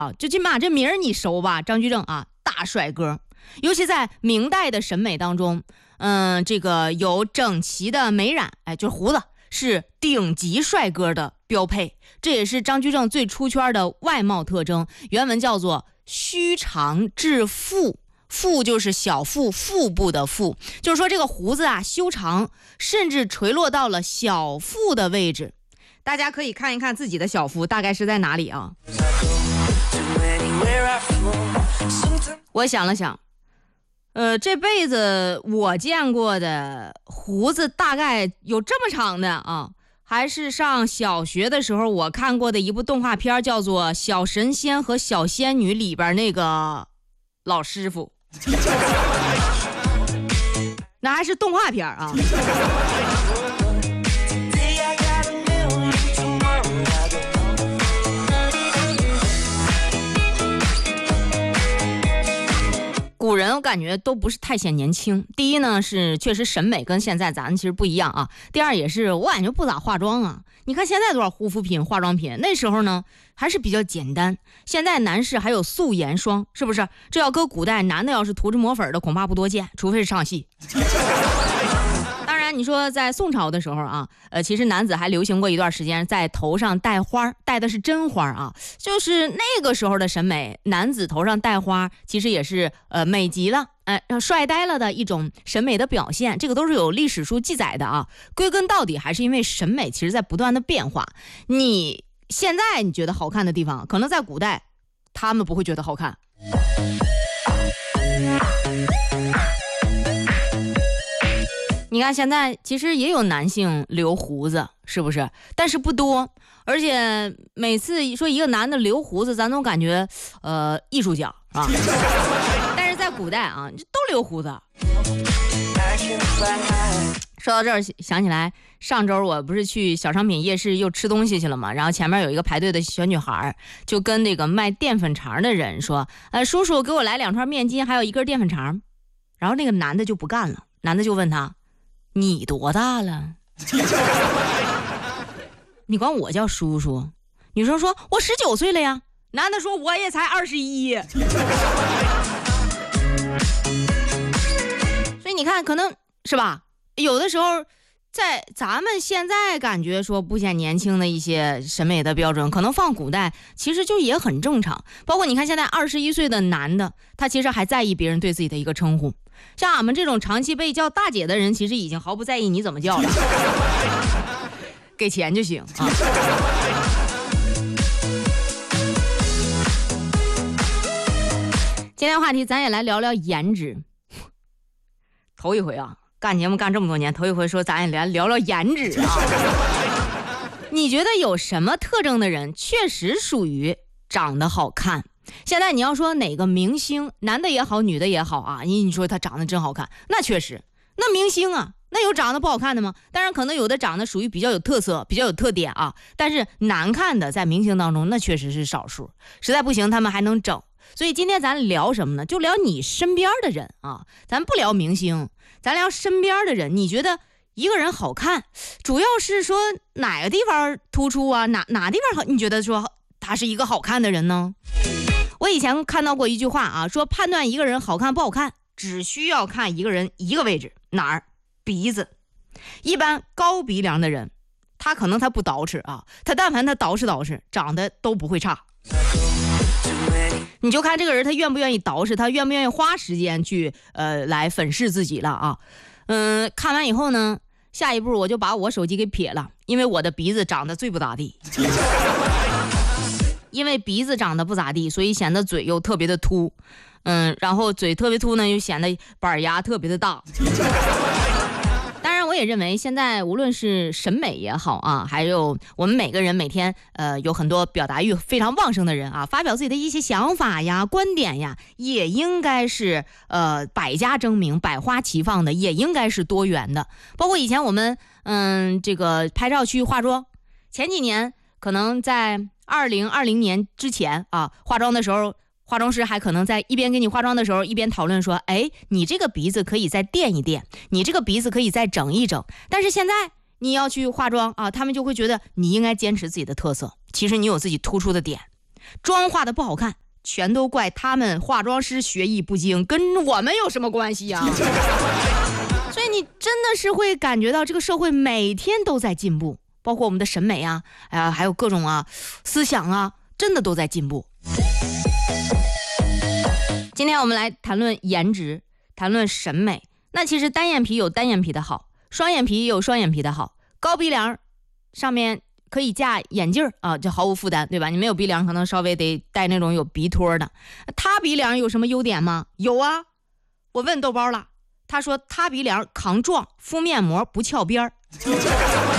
啊，就起码这名儿你熟吧？张居正啊，大帅哥，尤其在明代的审美当中，这个有整齐的眉染，就是胡子，是顶级帅哥的标配，这也是张居正最出圈的外貌特征。原文叫做须长至腹，腹就是小腹，腹部的腹，就是说这个胡子啊修长，甚至垂落到了小腹的位置。大家可以看一看自己的小腹大概是在哪里啊。我想了想，这辈子我见过的胡子大概有这么长的啊，还是上小学的时候我看过的一部动画片，叫做《小神仙和小仙女》里边那个老师傅。那还是动画片啊。古人我感觉都不是太显年轻，第一呢是确实审美跟现在咱其实不一样啊，第二也是我感觉不咋化妆啊。你看现在多少护肤品化妆品，那时候呢还是比较简单，现在男士还有素颜霜，是不是？这要搁古代，男的要是涂着抹粉的恐怕不多见，除非是上戏。当然你说在宋朝的时候啊，其实男子还流行过一段时间在头上戴花，戴的是真花啊，就是那个时候的审美，男子头上戴花其实也是美极了，帅呆了的一种审美的表现，这个都是有历史书记载的啊。归根到底还是因为审美其实在不断的变化，你现在你觉得好看的地方，可能在古代他们不会觉得好看。你看现在其实也有男性留胡子，是不是？但是不多，而且每次说一个男的留胡子，咱总感觉艺术奖啊。但是在古代啊，都留胡子。说到这儿想起来，上周我不是去小商品夜市又吃东西去了嘛，然后前面有一个排队的小女孩就跟那个卖淀粉肠的人说，叔叔给我来2串面筋还有1根淀粉肠。然后那个男的就不干了，男的就问他，你多大了？你管我叫叔叔？女生说我19岁了呀。男的说我也才21。所以你看，可能是吧，有的时候在咱们现在感觉说不显年轻的一些审美的标准，可能放古代其实就也很正常。包括你看现在21岁的男的，他其实还在意别人对自己的一个称呼，像俺们这种长期被叫大姐的人，其实已经毫不在意你怎么叫了。给钱就行啊。今天话题咱也来聊聊颜值。头一回啊，干节目干这么多年，头一回说咱也来聊聊颜值啊。你觉得有什么特征的人确实属于长得好看？现在你要说哪个明星，男的也好女的也好啊，你说他长得真好看，那确实，那明星啊，那有长得不好看的吗？当然可能有的长得属于比较有特色比较有特点啊，但是难看的在明星当中那确实是少数，实在不行他们还能整。所以今天咱聊什么呢？就聊你身边的人啊，咱不聊明星，咱聊身边的人。你觉得一个人好看主要是说哪个地方突出啊，哪地方好，你觉得说他是一个好看的人呢？我以前看到过一句话啊，说判断一个人好看不好看只需要看一个人一个位置，哪儿？鼻子。一般高鼻梁的人他可能他不捯饬啊，他但凡他捯饬长得都不会差。你就看这个人他愿不愿意捯饬，他愿不愿意花时间去来粉饰自己了啊。看完以后呢，下一步我就把我手机给撇了，因为我的鼻子长得最不咋地。因为鼻子长得不咋地，所以显得嘴又特别的凸，然后嘴特别凸呢，又显得板牙特别的大。当然我也认为现在无论是审美也好啊，还有我们每个人每天有很多表达欲非常旺盛的人啊，发表自己的一些想法呀观点呀，也应该是百家争鸣百花齐放的，也应该是多元的。包括以前我们这个拍照去化妆，前几年可能在2020年之前啊，化妆的时候化妆师还可能在一边给你化妆的时候一边讨论说，哎，你这个鼻子可以再垫一垫，你这个鼻子可以再整一整。但是现在你要去化妆啊，他们就会觉得你应该坚持自己的特色，其实你有自己突出的点。 妆化的不好看，全都怪他们化妆师学艺不精，跟我们有什么关系呀？所以你真的是会感觉到这个社会每天都在进步，包括我们的审美啊，还有各种思想啊，真的都在进步。今天我们来谈论颜值，谈论审美。那其实单眼皮有单眼皮的好，双眼皮也有双眼皮的好，高鼻梁上面可以架眼镜啊，就毫无负担，对吧？你没有鼻梁，可能稍微得戴那种有鼻托的。塌鼻梁有什么优点吗？有啊，我问豆包了，他说塌鼻梁抗撞，敷面膜不翘边儿。